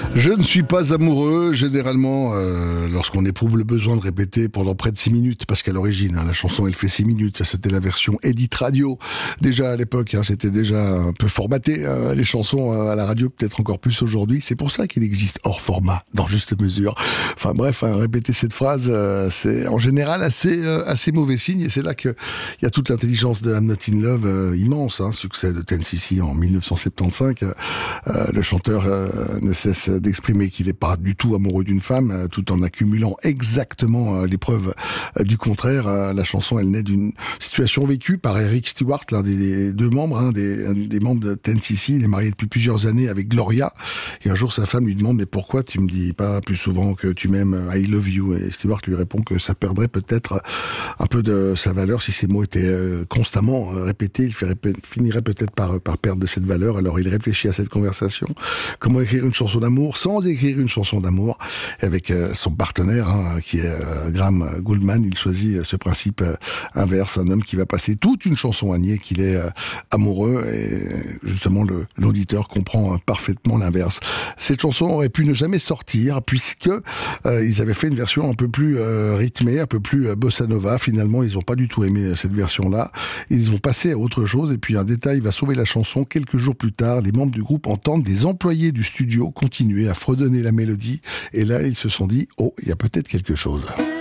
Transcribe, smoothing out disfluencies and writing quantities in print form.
Je ne suis pas amoureux, généralement, lorsqu'on éprouve le besoin de répéter pendant près de 6 minutes, parce qu'à l'origine, la chanson, elle fait 6 minutes, ça c'était la version Edit Radio. Déjà à l'époque, c'était déjà un peu formaté, les chansons à la radio, peut-être encore plus aujourd'hui. C'est pour ça qu'il existe hors format, dans juste mesure. Enfin bref, répéter cette phrase, c'est en général assez mauvais signe, et c'est là qu'il y a toute l'intelligence de I'm Not In Love, immense, succès de 10cc en 1975. Le chanteur ne cesse d'exprimer qu'il n'est pas du tout amoureux d'une femme, tout en accumulant exactement les preuves du contraire. La chanson, elle naît d'une situation vécue par Eric Stewart, l'un des deux membres, des membres de 10cc. Il est marié depuis plusieurs années avec Gloria, et un jour sa femme lui demande: mais pourquoi tu me dis pas plus souvent que tu m'aimes, I love you? Et Stewart lui répond que ça perdrait peut-être un peu de sa valeur si ces mots étaient constamment répétés. Il finirait peut-être par perdre de cette valeur. Alors il réfléchit à cette conversation: comment écrire une chanson d'amour sans écrire une chanson d'amour? Avec son partenaire, qui est Graham Gouldman, il choisit ce principe inverse, un homme qui va passer toute une chanson à nier qu'il est amoureux, et justement l'auditeur comprend parfaitement l'inverse. Cette chanson aurait pu ne jamais sortir, puisque ils avaient fait une version un peu plus rythmée, un peu plus bossa nova. Finalement, ils n'ont pas du tout aimé cette version-là. Ils ont passé à autre chose, et puis un détail va sauver la chanson. Quelques jours plus tard, les membres du groupe entendent des employés du studio continuer à fredonner la mélodie, et là ils se sont dit: oh, il y a peut-être quelque chose.